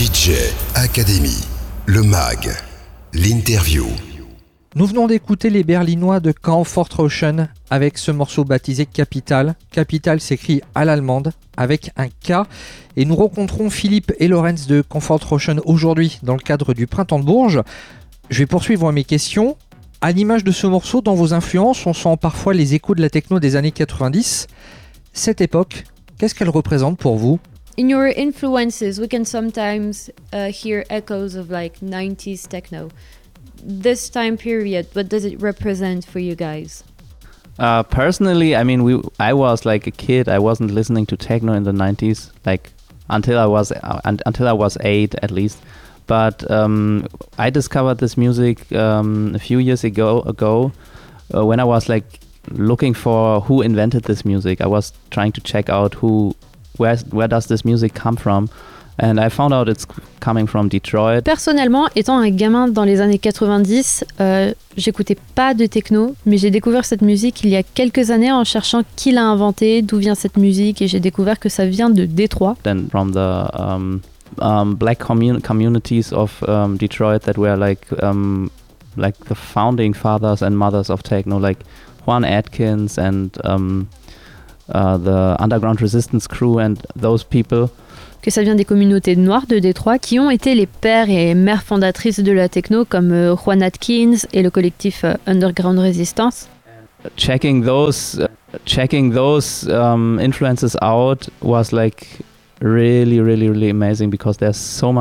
DJ Academy, le mag, l'interview. Nous venons d'écouter les Berlinois de Comfort Ocean avec ce morceau baptisé Capital. Capital s'écrit à l'allemande avec un K. Et nous rencontrons Philippe et Lorenz de Comfort Ocean aujourd'hui dans le cadre du Printemps de Bourges. Je vais poursuivre mes questions. À l'image de ce morceau, dans vos influences, on sent parfois les échos de la techno des années 90. Cette époque, qu'est-ce qu'elle représente pour vous ? In your influences, we can sometimes hear echoes of like 90s techno. This time period, what does it represent for you guys? Personally, I mean, I was like a kid. I wasn't listening to techno in the 90s, like until I was 8 at least. But I discovered this music a few years ago when I was like looking for who invented this music. I was trying to check out where does this music come from, and I found out it's coming from Detroit. Personnellement, étant un gamin dans les années 90, j'écoutais pas de techno, mais j'ai découvert cette musique il y a quelques années en cherchant qui l'a inventée, d'où vient cette musique, et j'ai découvert que ça vient de Détroit. Then from the black communities of Detroit that were like the founding fathers and mothers of techno, like Juan Atkins and the Underground Resistance Crew and those people. Que ça vient des communautés noires de Détroit qui ont été les pères et mères fondatrices de la techno comme Juan Atkins et le collectif Underground Resistance. Checking those influences out was like really amazing because there's so much